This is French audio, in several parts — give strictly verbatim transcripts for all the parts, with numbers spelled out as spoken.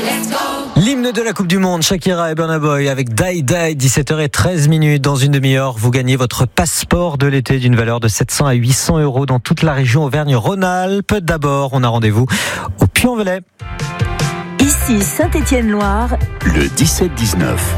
L'hymne de la Coupe du Monde, Shakira et Burna Boy avec Die Die, dix-sept heures treize minutes. Dans une demi-heure, vous gagnez votre passeport de l'été d'une valeur de sept cents à huit cents euros dans toute la région Auvergne-Rhône-Alpes. D'abord, on a rendez-vous au Puy-en-Velay. Ici Saint-Étienne-Loire, le dix-sept dix-neuf.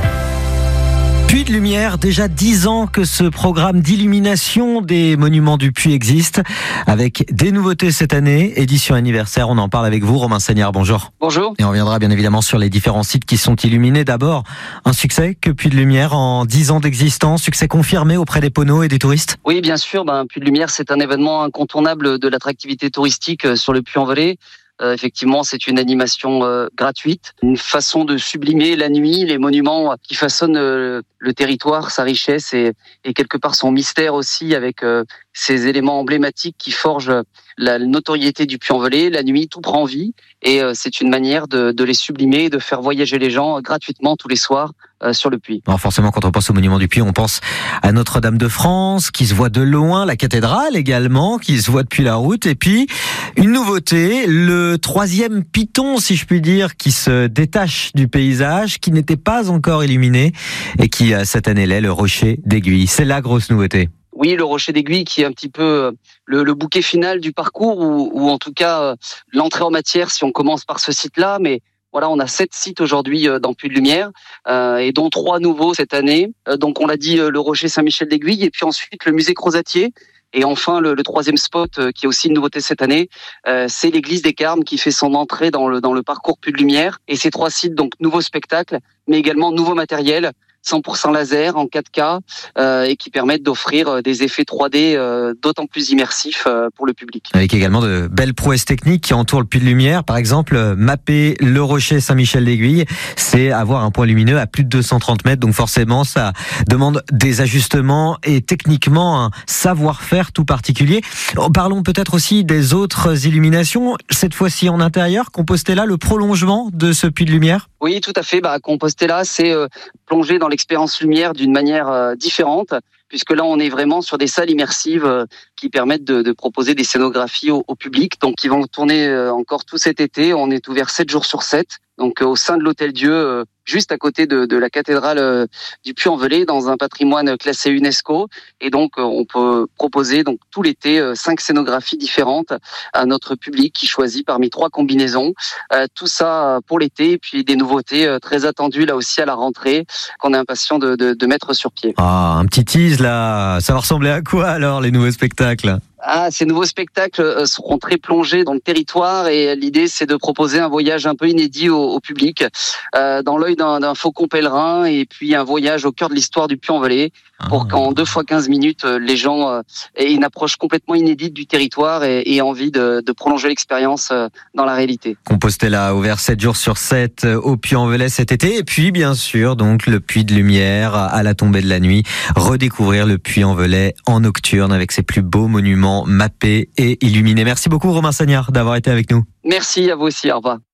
Puy de Lumière, déjà dix ans que ce programme d'illumination des monuments du Puy existe, avec des nouveautés cette année, édition anniversaire. On en parle avec vous, Romain Sagnard, bonjour. Bonjour. Et on reviendra bien évidemment sur les différents sites qui sont illuminés. D'abord, un succès que Puy de Lumière en dix ans d'existence, succès confirmé auprès des poneaux et des touristes. Oui, bien sûr, ben, Puy de Lumière, c'est un événement incontournable de l'attractivité touristique sur le Puy-en-Velay. Euh, effectivement, c'est une animation euh, gratuite, une façon de sublimer la nuit, les monuments qui façonnent euh, le territoire, sa richesse et, et quelque part son mystère aussi, avec euh, ces éléments emblématiques qui forgent la notoriété du Puy-en-Velay. La nuit, tout prend vie et euh, c'est une manière de, de les sublimer, de faire voyager les gens gratuitement tous les soirs euh, sur le Puy. Alors forcément, quand on pense au monument du Puy, on pense à Notre-Dame de France, qui se voit de loin, la cathédrale également, qui se voit depuis la route, et puis une nouveauté, le troisième piton, si je puis dire, qui se détache du paysage, qui n'était pas encore illuminé, et qui cette année l'est, le Rocher d'Aiguille. C'est la grosse nouveauté. Oui, le Rocher d'Aiguille qui est un petit peu le, le bouquet final du parcours, ou, ou en tout cas l'entrée en matière si on commence par ce site-là. Mais voilà, on a sept sites aujourd'hui dans Puy de Lumière, euh, et dont trois nouveaux cette année. Euh, donc on l'a dit, le Rocher Saint-Michel d'Aiguille, et puis ensuite le musée Crozatier. Et enfin, le, le troisième spot, euh, qui est aussi une nouveauté cette année, euh, c'est l'église des Carmes qui fait son entrée dans le, dans le parcours Puy de Lumière. Et ces trois sites, donc nouveau spectacle, mais également nouveau matériel, cent pour cent laser en quatre K, euh, et qui permettent d'offrir des effets trois D euh, d'autant plus immersifs euh, pour le public. Avec également de belles prouesses techniques qui entourent le Puy de Lumière. Par exemple, mapper le Rocher Saint-Michel d'Aiguille, c'est avoir un point lumineux à plus de deux cent trente mètres. Donc forcément, ça demande des ajustements et techniquement un savoir-faire tout particulier. Parlons peut-être aussi des autres illuminations. Cette fois-ci en intérieur, Compostela, le prolongement de ce Puy de Lumière. Oui, tout à fait. Bah, Compostela, c'est euh, plonger dans l'expérience lumière d'une manière euh, différente, puisque là, on est vraiment sur des salles immersives euh, qui permettent de, de proposer des scénographies au, au public. Donc, qui vont tourner euh, encore tout cet été. On est ouvert sept jours sur sept. Donc, euh, au sein de l'Hôtel Dieu, euh, juste à côté de, de la cathédrale euh, du Puy-en-Velay, dans un patrimoine classé UNESCO. Et donc, euh, on peut proposer donc tout l'été euh, cinq scénographies différentes à notre public qui choisit parmi trois combinaisons. Euh, tout ça pour l'été, et puis des nouveautés euh, très attendues là aussi à la rentrée qu'on est impatient de, de, de mettre sur pied. Ah, un petit tease là. Ça va ressembler à quoi alors, les nouveaux spectacles ? Ah, ces nouveaux spectacles seront très plongés dans le territoire, et l'idée c'est de proposer un voyage un peu inédit au, au public, euh, dans l'œil d'un, d'un faucon pèlerin, et puis un voyage au cœur de l'histoire du Puy-en-Velay, pour qu'en deux fois quinze minutes, les gens euh, aient une approche complètement inédite du territoire et aient envie de, de prolonger l'expérience euh, dans la réalité. Compostela, ouvert sept jours sur sept au Puy-en-Velay cet été, et puis bien sûr donc le Puy de Lumière à la tombée de la nuit, redécouvrir le Puy-en-Velay en nocturne avec ses plus beaux monuments mappés et illuminés. Merci beaucoup Romain Sagnard d'avoir été avec nous. Merci à vous aussi, au revoir.